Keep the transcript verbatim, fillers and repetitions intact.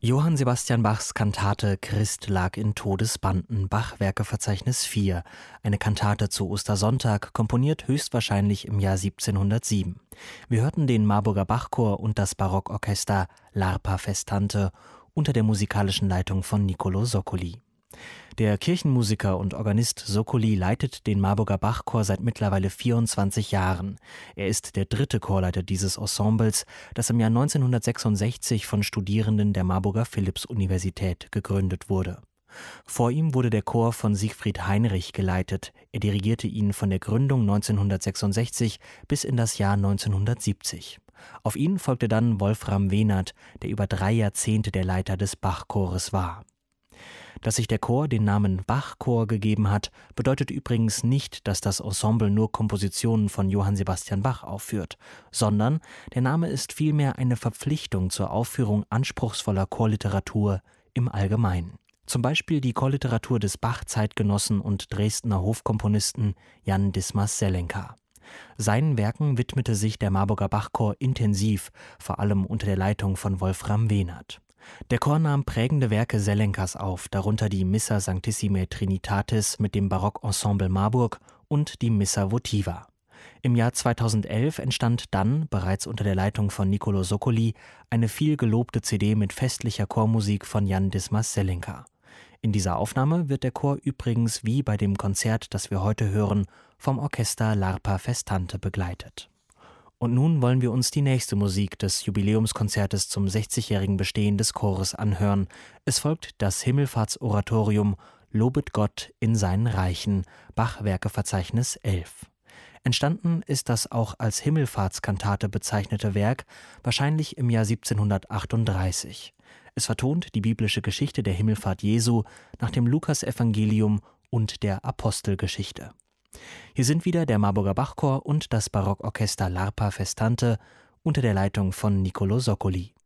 Johann Sebastian Bachs Kantate Christ lag in Todesbanden, Bachwerkeverzeichnis vier, eine Kantate zu Ostersonntag, komponiert höchstwahrscheinlich im Jahr siebzehnhundertsieben. Wir hörten den Marburger Bachchor und das Barockorchester L'Arpa Festante unter der musikalischen Leitung von Niccolò Soccoli. Der Kirchenmusiker und Organist Soccoli leitet den Marburger Bachchor seit mittlerweile vierundzwanzig Jahren. Er ist der dritte Chorleiter dieses Ensembles, das im Jahr neunzehnhundertsechsundsechzig von Studierenden der Marburger Philipps-Universität gegründet wurde. Vor ihm wurde der Chor von Siegfried Heinrich geleitet. Er dirigierte ihn von der Gründung neunzehnhundertsechsundsechzig bis in das Jahr neunzehnhundertsiebzig. Auf ihn folgte dann Wolfram Wehnert, der über drei Jahrzehnte der Leiter des Bachchores war. Dass sich der Chor den Namen Bachchor gegeben hat, bedeutet übrigens nicht, dass das Ensemble nur Kompositionen von Johann Sebastian Bach aufführt, sondern der Name ist vielmehr eine Verpflichtung zur Aufführung anspruchsvoller Chorliteratur im Allgemeinen. Zum Beispiel die Chorliteratur des Bach-Zeitgenossen und Dresdner Hofkomponisten Jan Dismas Zelenka. Seinen Werken widmete sich der Marburger Bachchor intensiv, vor allem unter der Leitung von Wolfram Wehnert. Der Chor nahm prägende Werke Zelenkas auf, darunter die Missa Sanctissimae Trinitatis mit dem Barockensemble Marburg und die Missa Votiva. Im Jahr zweitausendelf entstand dann, bereits unter der Leitung von Niccolò Soccoli, eine viel gelobte C D mit festlicher Chormusik von Jan Dismas Zelenka. In dieser Aufnahme wird der Chor übrigens wie bei dem Konzert, das wir heute hören, vom Orchester L'Arpa Festante begleitet. Und nun wollen wir uns die nächste Musik des Jubiläumskonzertes zum sechzigjährigen Bestehen des Chores anhören. Es folgt das Himmelfahrtsoratorium Lobet Gott in seinen Reichen, Bachwerkeverzeichnis elf. Entstanden ist das auch als Himmelfahrtskantate bezeichnete Werk wahrscheinlich im Jahr siebzehnhundertachtunddreißig. Es vertont die biblische Geschichte der Himmelfahrt Jesu nach dem Lukasevangelium und der Apostelgeschichte. Hier sind wieder der Marburger Bachchor und das Barockorchester L'Arpa Festante unter der Leitung von Niccolò Soccoli.